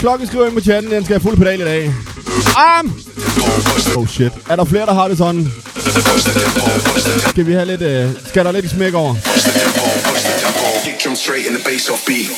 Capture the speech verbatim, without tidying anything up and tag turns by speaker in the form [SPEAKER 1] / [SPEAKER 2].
[SPEAKER 1] Klokken skriver ind på chatten, den skal have fuld pedal i dag. Arm! Oh shit. Er der flere, der har det sådan? Skal vi have lidt... Øh, skal der lidt i smæk over?